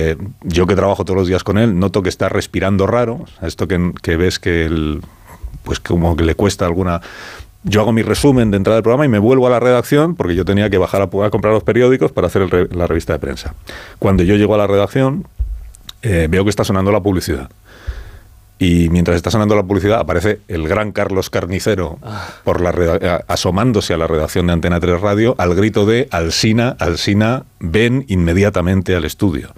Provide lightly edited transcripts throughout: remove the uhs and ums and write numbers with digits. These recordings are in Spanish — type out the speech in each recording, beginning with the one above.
yo que trabajo todos los días con él, noto que está respirando raro. Esto que ves que pues como que le cuesta alguna... Yo hago mi resumen de entrada del programa y me vuelvo a la redacción porque yo tenía que bajar a comprar los periódicos para hacer la revista de prensa. Cuando yo llego a la redacción, veo que está sonando la publicidad. Y mientras está sonando la publicidad, aparece el gran Carlos Carnicero asomándose a la redacción de Antena 3 Radio al grito de Alsina, Alsina, ven inmediatamente al estudio.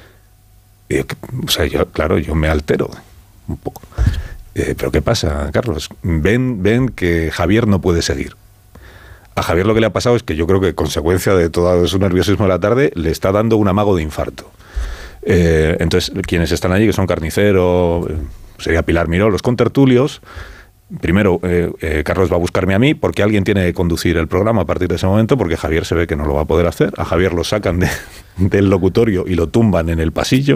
Yo me altero un poco. ¿Pero qué pasa, Carlos? Ven que Javier no puede seguir. A Javier lo que le ha pasado es que yo creo que, consecuencia de todo su nerviosismo de la tarde, le está dando un amago de infarto. Entonces, quienes están allí, que son Carnicero, sería Pilar Miró, los contertulios, primero, Carlos va a buscarme a mí porque alguien tiene que conducir el programa a partir de ese momento, porque Javier se ve que no lo va a poder hacer. A Javier lo sacan del locutorio y lo tumban en el pasillo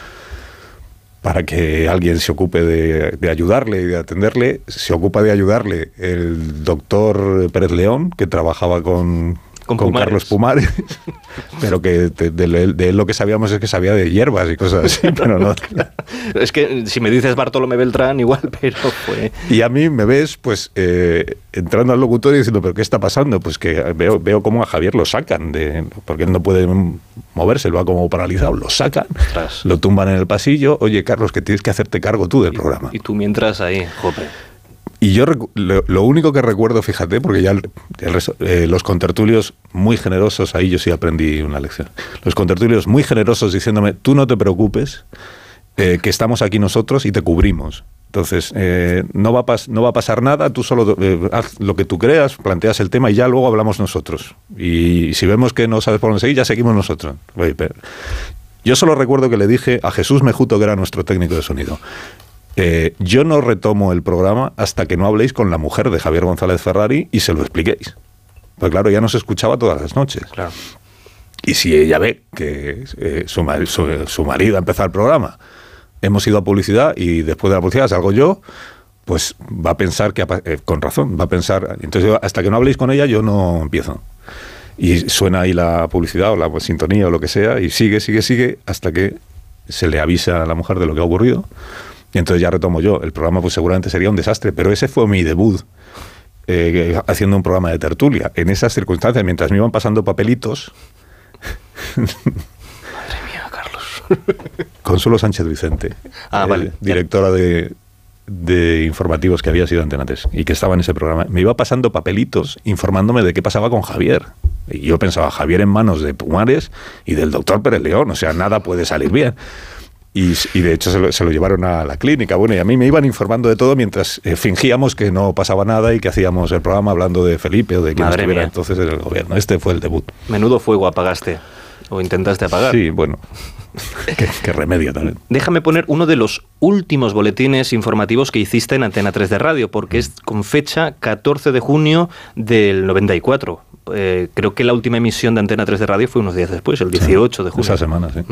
para que alguien se ocupe de ayudarle y de atenderle. Se ocupa de ayudarle el doctor Pérez León, que trabajaba con Carlos Pumares, pero que de él lo que sabíamos es que sabía de hierbas y cosas así, pero no. Es que si me dices Bartolomé Beltrán, igual, pero fue... Y a mí me ves, pues, entrando al locutorio y diciendo, ¿pero qué está pasando? Pues que veo cómo a Javier lo sacan, porque él no puede moverse, lo va como paralizado, lo sacan, lo tumban en el pasillo. Oye, Carlos, que tienes que hacerte cargo tú del programa. Y tú mientras ahí, jope. Y yo lo único que recuerdo, fíjate, porque ya los contertulios muy generosos, ahí yo sí aprendí una lección. Los contertulios muy generosos diciéndome, tú no te preocupes, que estamos aquí nosotros y te cubrimos. Entonces, no va a pasar nada, tú solo haz lo que tú creas, planteas el tema y ya luego hablamos nosotros. Y si vemos que no sabes por dónde seguir, ya seguimos nosotros. Yo solo recuerdo que le dije a Jesús Mejuto, que era nuestro técnico de sonido, yo no retomo el programa hasta que no habléis con la mujer de Javier González Ferrari y se lo expliquéis. Pues claro, ya nos escuchaba todas las noches. Claro. Y si ella ve que su marido ha empezado el programa, hemos ido a publicidad y después de la publicidad salgo yo, pues va a pensar que, con razón, va a pensar... Entonces, hasta que no habléis con ella, yo no empiezo. Y suena ahí la publicidad o la sintonía o lo que sea, y sigue, hasta que se le avisa a la mujer de lo que ha ocurrido. Y entonces ya retomo yo. El programa pues seguramente sería un desastre, pero ese fue mi debut haciendo un programa de tertulia. En esas circunstancias, mientras me iban pasando papelitos... Madre mía, Carlos. Consuelo Sánchez Vicente, vale. Directora de informativos que había sido Antena 3 y que estaba en ese programa. Me iba pasando papelitos informándome de qué pasaba con Javier. Y yo pensaba, Javier en manos de Pumares y del doctor Pérez León, o sea, nada puede salir bien. Y de hecho se lo llevaron a la clínica. Bueno, y a mí me iban informando de todo mientras fingíamos que no pasaba nada y que hacíamos el programa hablando de Felipe o de quien estuviera entonces en el gobierno. Este fue el debut. Menudo fuego apagaste. ¿O intentaste apagar? Sí, bueno. Qué remedio también. Déjame poner uno de los últimos boletines informativos que hiciste en Antena 3 de Radio, porque es con fecha 14 de junio del 94. Creo que la última emisión de Antena 3 de Radio fue unos días después, el 18 de junio. Esa semana, sí.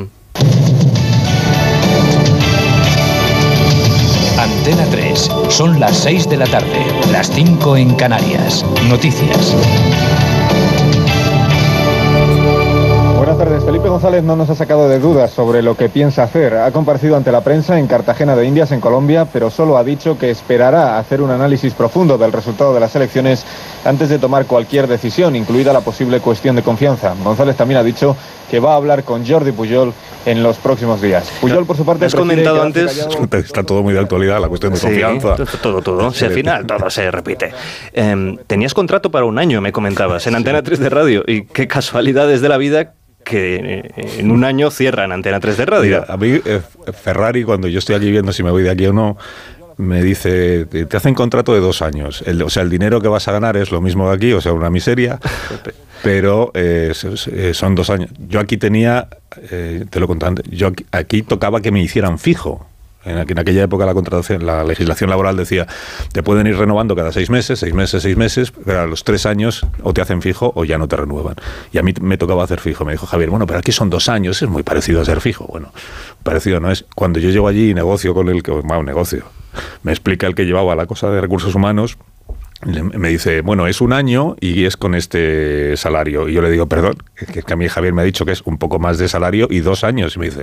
Antena 3. Son las 6 de la tarde, las 5 en Canarias. Noticias. Buenas tardes. Felipe González no nos ha sacado de dudas sobre lo que piensa hacer. Ha comparecido ante la prensa en Cartagena de Indias, en Colombia, pero solo ha dicho que esperará hacer un análisis profundo del resultado de las elecciones antes de tomar cualquier decisión, incluida la posible cuestión de confianza. González también ha dicho que va a hablar con Jordi Pujol en los próximos días. Pujol, por su parte, has comentado antes... Está todo muy de actualidad, la cuestión de confianza. Todo. Si al final todo se repite. Tenías contrato para un año, me comentabas, en Antena 3 de Radio. Y qué casualidades de la vida que en un año cierran Antena 3 de Radio. Mira, a mí Ferrari, cuando yo estoy aquí viendo si me voy de aquí o no, me dice, te hacen contrato de 2 años. El dinero que vas a ganar es lo mismo que aquí, o sea, una miseria, pero son 2 años. Yo aquí tenía, te lo conté antes, yo aquí tocaba que me hicieran fijo. En aquella época la contratación, la legislación laboral decía, te pueden ir renovando cada 6 meses, pero a los 3 años o te hacen fijo o ya no te renuevan. Y a mí me tocaba hacer fijo. Me dijo Javier, bueno, pero aquí son 2 años, es muy parecido a ser fijo. Bueno, parecido no es. Cuando yo llego allí y negocio con me explica el que llevaba la cosa de recursos humanos, me dice, bueno, es 1 año y es con este salario. Y yo le digo, perdón, es que a mí Javier me ha dicho que es un poco más de salario y 2 años. Y me dice,